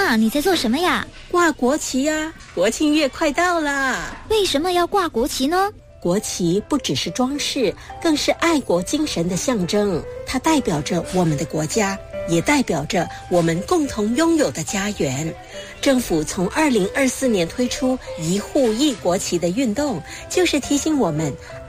你在做什么呀？ 挂国旗呀，国庆月快到啦！ 为什么要挂国旗呢？ 国旗不只是装饰，更是爱国精神的象征。它代表着我们的国家，也代表着我们共同拥有的家园。政府从2024年推出一户一国旗的运动，就是提醒我们